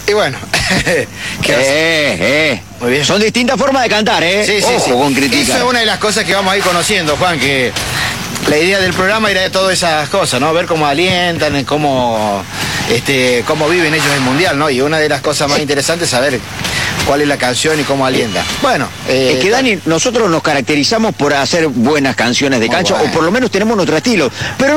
Y bueno, muy bien. Son distintas formas de cantar, ¿eh? Sí, Ojo con criticar. Eso es una de las cosas que vamos a ir conociendo, Juan, que la idea del programa era de todas esas cosas, ¿no? Ver cómo alientan, cómo viven ellos el Mundial, ¿no? Y una de las cosas más interesantes es saber cuál es la canción y cómo alienta. Bueno. Es que, Dani, nosotros nos caracterizamos por hacer buenas canciones de cancha, o por lo menos tenemos nuestro estilo. Pero